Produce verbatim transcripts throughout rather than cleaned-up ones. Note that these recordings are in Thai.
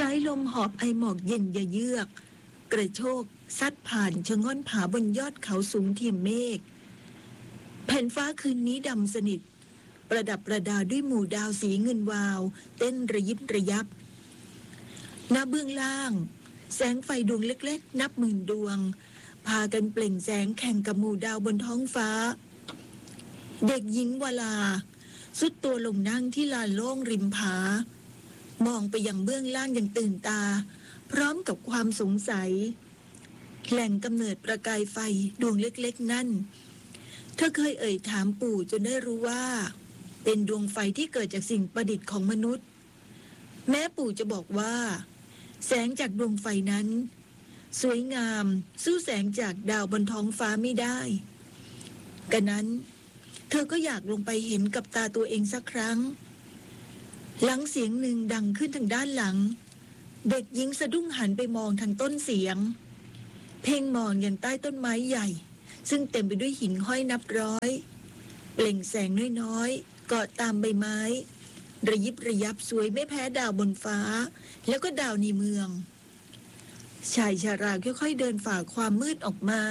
สายลมหอบไอหมอกเย็นยะเยือกกระโชกซัดผ่านชะง่อนผาบนยอดเขาสูงเทียมเมฆแผ่นฟ้าคืนนี้ดำสนิทประดับประดาด้วยหมู่ดาวสีเงินวาวเต้นระยิบระยับณเบื้องล่างแสงไฟดวงเล็กๆนับหมื่นดวงพากันเปล่งแสงแข่งกับหมู่ดาวบนท้องฟ้าเด็กหญิงวลาสุดตัวลงนั่งที่ลานโล่งริมผามองไปยังเบื้องล่างอย่างตื่นตาพร้อมกับความสงสัยแหล่งกำเนิดประกายไฟดวงเล็กๆนั่นเธอเคยเอ่ยถามปู่จนได้รู้ว่าเป็นดวงไฟที่เกิดจากสิ่งประดิษฐ์ของมนุษย์แม้ปู่จะบอกว่าแสงจากดวงไฟนั้นสวยงามสู้แสงจากดาวบนท้องฟ้าไม่ได้กะนั้นเธอก็อยากลงไปเห็นกับตาตัวเองสักครั้งหลังเสียงหนึ่งดังขึ้นทางด้านหลังเด็กหญิงสะดุ้งหันไปมองทางต้นเสียงเพ่งมองอย่างใต้ต้นไม้ใหญ่ซึ่งเต็มไปด้วยหิ่งห้อยนับร้อยเปล่งแสงน้อยๆเกาะตามใบไม้ระยิบระยับสวยไม่แพ้ดาวบนฟ้าแล้วก็ดาวในเมืองชายชาราค่อยๆเดินฝ่าความมืดออกมา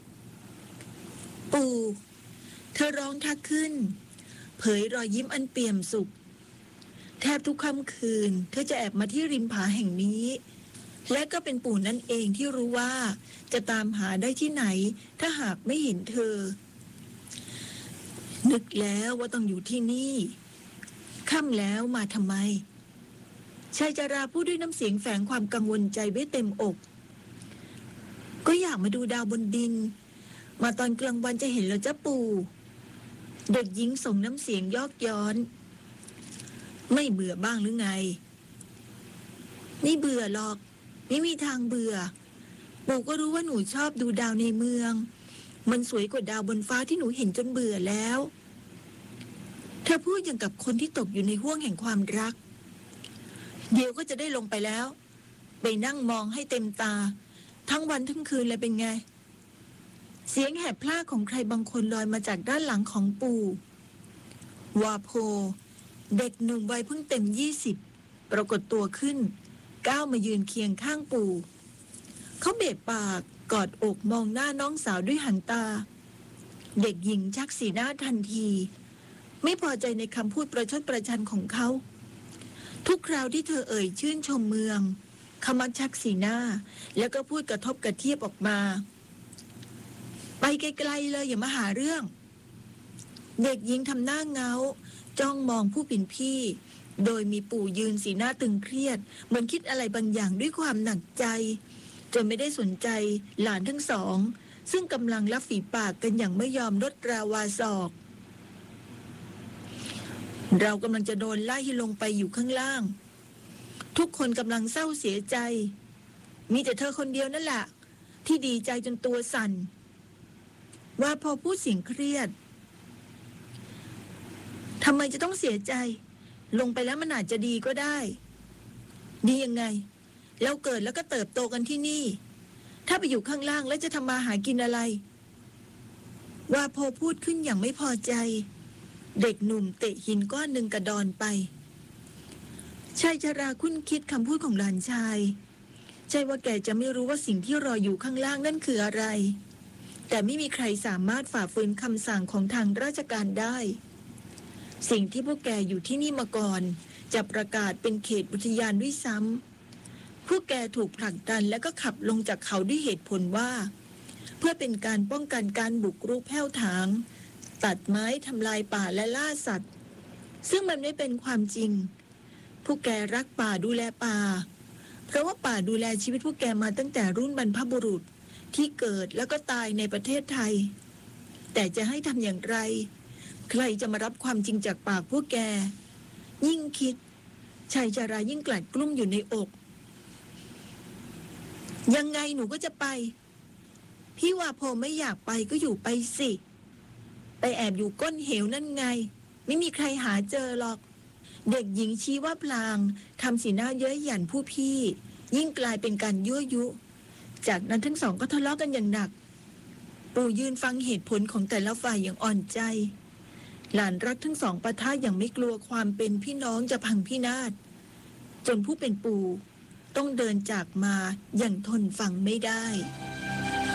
ปู่เธอร้องทักขึ้นเผยรอยยิ้มอันเปี่ยมสุขแทบทุกค่ำคืนเธอจะแอบมาที่ริมผาแห่งนี้และก็เป็นปู่นั่นเองที่รู้ว่าจะตามหาได้ที่ไหนถ้าหากไม่เห็นเธอนึกแล้วว่าต้องอยู่ที่นี่ค่ำแล้วมาทำไมชายจาราพูดด้วยน้ำเสียงแฝงความกังวลใจไว้เต็มอกก็อยากมาดูดาวบนดินมาตอนกลางวันจะเห็นแล้วจ้ะปู่เด็กหญิงส่งน้ำเสียงยอกย้อนไม่เบื่อบ้างหรือไงไม่เบื่อหรอกไม่มีทางเบื่อปู่ก็รู้ว่าหนูชอบดูดาวในเมืองมันสวยกว่าดาวบนฟ้าที่หนูเห็นจนเบื่อแล้วเธอพูดอย่างกับคนที่ตกอยู่ในห้วงแห่งความรักเดี๋ยวก็จะได้ลงไปแล้วไปนั่งมองให้เต็มตาทั้งวันทั้งคืนเลยเป็นไงเสียงแหบพลาดของใครบางคนลอยมาจากด้านหลังของปู่วาโพเด็กหนุ่มวัยเพิ่งเต็มยี่สิบปรากฏตัวขึ้นก้าวมายืนเคียงข้างปู่เขาเบะปากกอดอกมองหน้าน้องสาวด้วยหันตาเด็กหญิงชักสีหน้าทันทีไม่พอใจในคำพูดประชดประชันของเขาทุกคราวที่เธอเอ่ยชื่นชมเมืองเขามักชักสีหน้าแล้วก็พูดกระทบกระเทียบออกมาไปไกลๆเลยอย่ามาหาเรื่องเด็กหญิงทำหน้าเงาจ้องมองผู้เป็นพี่โดยมีปู่ยืนสีหน้าตึงเครียดเหมือนคิดอะไรบางอย่างด้วยความหนักใจจนไม่ได้สนใจหลานทั้งสองซึ่งกำลังลับฝีปากกันอย่างไม่ยอมลดราวาศอกเรากำลังจะโดนไล่ให้ลงไปอยู่ข้างล่างทุกคนกำลังเศร้าเสียใจมีแต่เธอคนเดียวนั่นแหละที่ดีใจจนตัวสั่นว่าพอพูดเสียงเครียดทำไมจะต้องเสียใจลงไปแล้วมันอาจจะดีก็ได้ดียังไงเราเกิดแล้วก็เติบโตกันที่นี่ถ้าไปอยู่ข้างล่างแล้วจะทำมาหากินอะไรว่าพอพูดขึ้นอย่างไม่พอใจเด็กหนุ่มเตะหินก้อนหนึ่งกระดอนไปชายชราคุ้นคิดคำพูดของหลานชายใช่ว่าแกจะไม่รู้ว่าสิ่งที่รออยู่ข้างล่างนั่นคืออะไรแต่ไม่มีใครสามารถฝ่าฝืนคำสั่งของทางราชการได้สิ่งที่พวกแกอยู่ที่นี่มาก่อนจะประกาศเป็นเขตอุทยานด้วยซ้ำพวกแกถูกผลักดันและก็ขับลงจากเขาด้วยเหตุผลว่าเพื่อเป็นการป้องกันการบุกรุกแผ่วถางตัดไม้ทำลายป่าและล่าสัตว์ซึ่งมันไม่เป็นความจริงพวกแกรักป่าดูแลป่าเพราะว่าป่าดูแลชีวิตพวกแกมาตั้งแต่รุ่นบรรพบุรุษที่เกิดแล้วก็ตายในประเทศไทยแต่จะให้ทำอย่างไรใครจะมารับความจริงจากปากพวกแกยิ่งคิดชายชารายิ่งกลัดกลุ้มอยู่ในอกยังไงหนูก็จะไปพี่ว่าพอไม่อยากไปก็อยู่ไปสิไปแอบอยู่ก้นเหวนั่นไงไม่มีใครหาเจอหรอกเด็กหญิงชี้ว่าพลางทำสีหน้าเย้ยหยันผู้พี่ยิ่งกลายเป็นการยั่วยุจากนั้นทั้งสองก็ทะเลาะกันอย่างหนักปู่ยืนฟังเหตุผลของแต่ละฝ่ายอย่างอ่อนใจหลานรักทั้งสองปะทะอย่างไม่กลัวความเป็นพี่น้องจะพังพินาศจนผู้เป็นปู่ต้องเดินจากมาอย่างทนฟังไม่ได้